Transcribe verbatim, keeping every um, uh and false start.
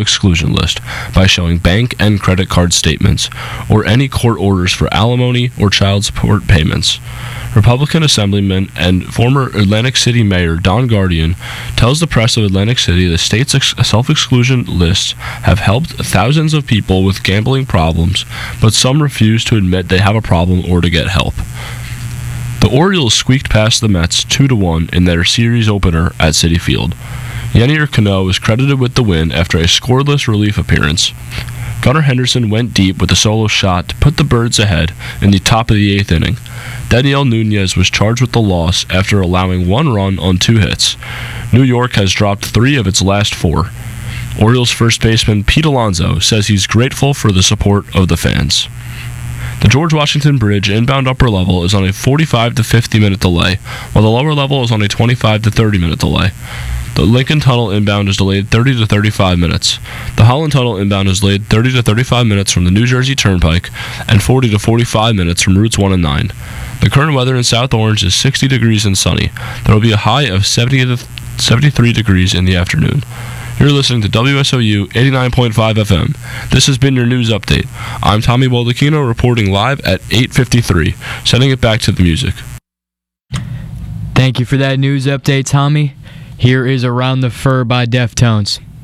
self-exclusion list by showing bank and credit card statements or any court orders for alimony or child support payments. Republican Assemblyman and former Atlantic City Mayor Don Guardian tells the press of Atlantic City the state's ex- self-exclusion lists have helped thousands of people with gambling problems, but some refuse to admit they have a problem or to get help. The Orioles squeaked past the Mets two to one in their series opener at Citi Field. Yennier Cano was credited with the win after a scoreless relief appearance. Gunnar Henderson went deep with a solo shot to put the Birds ahead in the top of the eighth inning. Daniel Nunez was charged with the loss after allowing one run on two hits. New York has dropped three of its last four. Orioles first baseman Pete Alonso says he's grateful for the support of the fans. The George Washington Bridge inbound upper level is on a forty-five to fifty minute delay, while the lower level is on a twenty-five to thirty minute delay. The Lincoln Tunnel inbound is delayed thirty to thirty-five minutes. The Holland Tunnel inbound is delayed thirty to thirty-five minutes from the New Jersey Turnpike and forty to forty-five minutes from routes one and nine. The current weather in South Orange is sixty degrees and sunny. There will be a high of seventy to seventy-three degrees in the afternoon. You're listening to W S O U eighty-nine point five F M. This has been your news update. I'm Tommy Baldacchino reporting live at eight fifty-three. Sending it back to the music. Thank you for that news update, Tommy. Here is Around the Fur by Deftones.